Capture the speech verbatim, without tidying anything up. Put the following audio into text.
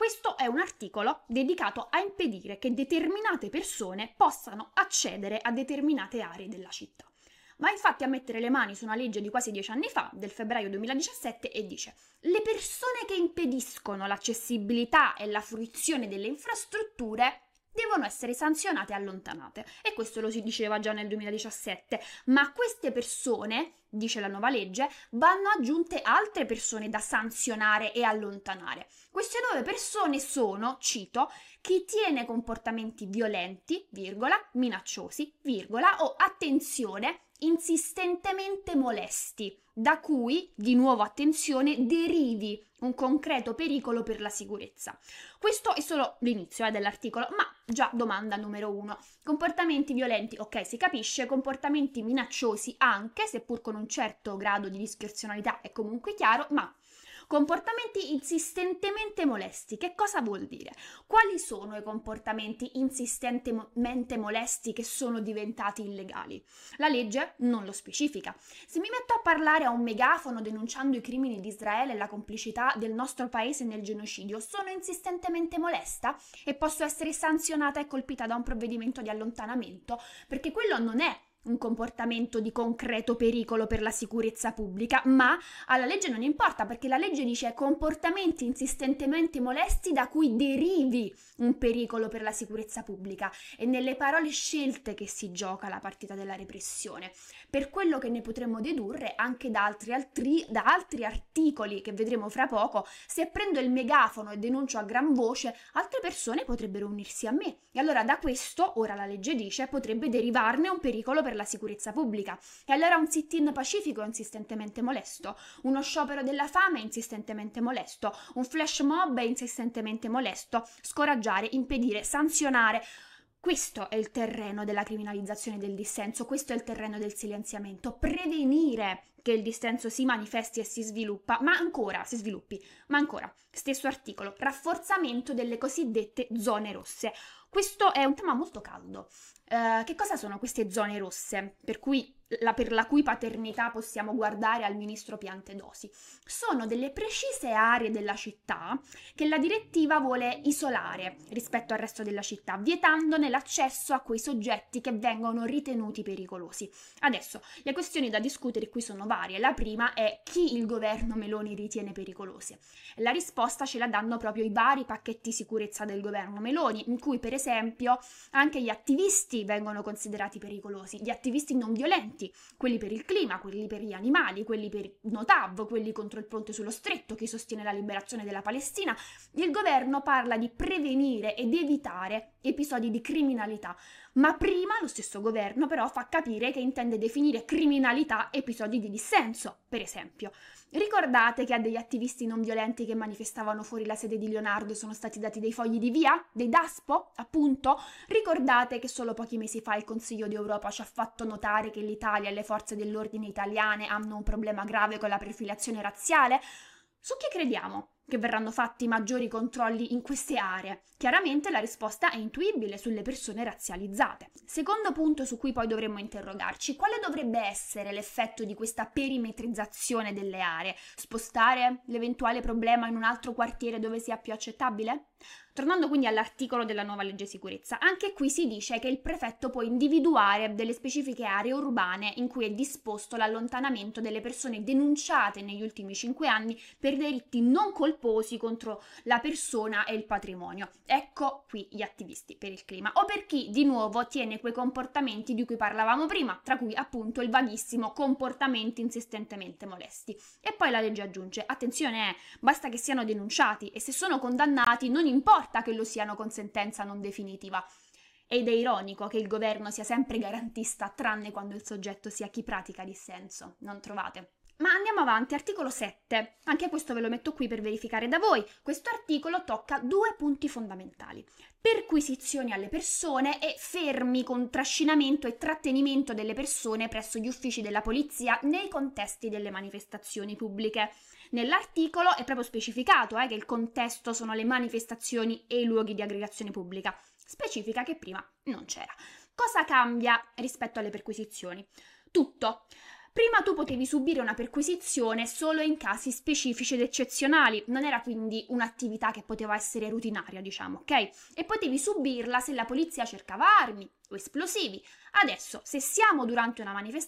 Questo è un articolo dedicato a impedire che determinate persone possano accedere a determinate aree della città. Va infatti a mettere le mani su una legge di quasi dieci anni fa, del febbraio duemiladiciassette, e dice: le persone che impediscono l'accessibilità e la fruizione delle infrastrutture devono essere sanzionate e allontanate. E questo lo si diceva già nel duemiladiciassette, ma a queste persone, dice la nuova legge, vanno aggiunte altre persone da sanzionare e allontanare. Queste nuove persone sono, cito, chi tiene comportamenti violenti, virgola, minacciosi, virgola, o, attenzione, insistentemente molesti, da cui, di nuovo attenzione, derivi un concreto pericolo per la sicurezza. Questo è solo l'inizio eh, dell'articolo, ma già domanda numero uno. Comportamenti violenti, ok, si capisce, comportamenti minacciosi anche, seppur con un certo grado di discrezionalità è comunque chiaro, ma comportamenti insistentemente molesti, che cosa vuol dire? Quali sono i comportamenti insistentemente molesti che sono diventati illegali? La legge non lo specifica. Se mi metto a parlare a un megafono denunciando i crimini di Israele e la complicità del nostro paese nel genocidio, sono insistentemente molesta e posso essere sanzionata e colpita da un provvedimento di allontanamento, perché quello non è un comportamento di concreto pericolo per la sicurezza pubblica, ma alla legge non importa, perché la legge dice comportamenti insistentemente molesti da cui derivi un pericolo per la sicurezza pubblica. È nelle parole scelte che si gioca la partita della repressione, per quello che ne potremmo dedurre anche da altri, altri, da altri articoli che vedremo fra poco. Se prendo il megafono e denuncio a gran voce, altre persone potrebbero unirsi a me, e allora da questo, ora la legge dice, potrebbe derivarne un pericolo per la sicurezza pubblica. E allora un sit-in pacifico è insistentemente molesto, uno sciopero della fame è insistentemente molesto, un flash mob è insistentemente molesto, scoraggiare, impedire, sanzionare. Questo è il terreno della criminalizzazione del dissenso, questo è il terreno del silenziamento, prevenire che il dissenso si manifesti e si sviluppa, ma ancora, si sviluppi, ma ancora, stesso articolo, rafforzamento delle cosiddette zone rosse. Questo è un tema molto caldo. Uh, che cosa sono queste zone rosse, per cui la, per la cui paternità possiamo guardare al ministro Piantedosi? Sono delle precise aree della città che la direttiva vuole isolare rispetto al resto della città, vietandone l'accesso a quei soggetti che vengono ritenuti pericolosi. Adesso, le questioni da discutere qui sono varie. La prima è chi il governo Meloni ritiene pericolose. La risposta ce la danno proprio i vari pacchetti sicurezza del governo Meloni, in cui per esempio anche gli attivisti vengono considerati pericolosi, gli attivisti non violenti, quelli per il clima, quelli per gli animali, quelli per Notav, quelli contro il ponte sullo stretto, chi sostiene la liberazione della Palestina. Il governo parla di prevenire ed evitare episodi di criminalità, ma prima lo stesso governo però fa capire che intende definire criminalità episodi di dissenso, per esempio. Ricordate che a degli attivisti non violenti che manifestavano fuori la sede di Leonardo sono stati dati dei fogli di via? Dei DASPO, appunto? Ricordate che solo pochi mesi fa il Consiglio d'Europa ci ha fatto notare che l'Italia e le forze dell'ordine italiane hanno un problema grave con la profilazione razziale? Su chi crediamo che verranno fatti maggiori controlli in queste aree? Chiaramente la risposta è intuibile: sulle persone razzializzate. Secondo punto su cui poi dovremmo interrogarci: quale dovrebbe essere l'effetto di questa perimetrizzazione delle aree? Spostare l'eventuale problema in un altro quartiere dove sia più accettabile? Tornando quindi all'articolo della nuova legge sicurezza, anche qui si dice che il prefetto può individuare delle specifiche aree urbane in cui è disposto l'allontanamento delle persone denunciate negli ultimi cinque anni per delitti non colposi contro la persona e il patrimonio. Ecco qui gli attivisti per il clima, o per chi di nuovo tiene quei comportamenti di cui parlavamo prima, tra cui appunto il vaghissimo comportamenti insistentemente molesti. E poi la legge aggiunge: attenzione, eh, basta che siano denunciati, e se sono condannati non importa che lo siano con sentenza non definitiva. Ed è ironico che il governo sia sempre garantista, tranne quando il soggetto sia chi pratica dissenso, non trovate? Ma andiamo avanti, articolo sette. Anche questo ve lo metto qui per verificare da voi. Questo articolo tocca due punti fondamentali: perquisizioni alle persone e fermi con trascinamento e trattenimento delle persone presso gli uffici della polizia nei contesti delle manifestazioni pubbliche. Nell'articolo è proprio specificato eh, che il contesto sono le manifestazioni e i luoghi di aggregazione pubblica. Specifica che prima non c'era. Cosa cambia rispetto alle perquisizioni? Tutto. Prima tu potevi subire una perquisizione solo in casi specifici ed eccezionali, non era quindi un'attività che poteva essere rutinaria, diciamo, ok? E potevi subirla se la polizia cercava armi o esplosivi. Adesso, se siamo durante una manifestazione,